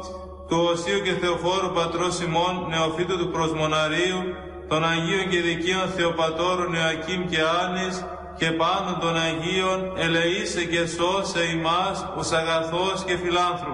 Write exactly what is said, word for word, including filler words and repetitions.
του Οσίου και Θεοφόρου Πατρός ημών, νεοφύτου του Προσμοναρίου, των Αγίων και Δικαίων Θεοπατώρων Ιωακήμ και Άννης, και πάντων των Αγίων, ελεήσε και σώσε ημάς, ως αγαθός και φιλάνθρωπος.